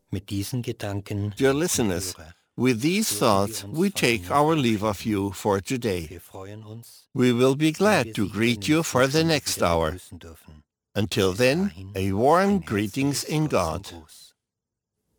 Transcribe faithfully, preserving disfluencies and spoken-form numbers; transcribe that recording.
Mit diesen Gedanken, Dear listeners, with these thoughts, we take our leave of you for today. wir freuen uns, We will be wenn glad wir to Sie hier greet you nächste for the Stunde next wieder hour. begrüßen dürfen. Until Bis then, dahin a warm ein greetings herzliches in Gott zum God. Gruß.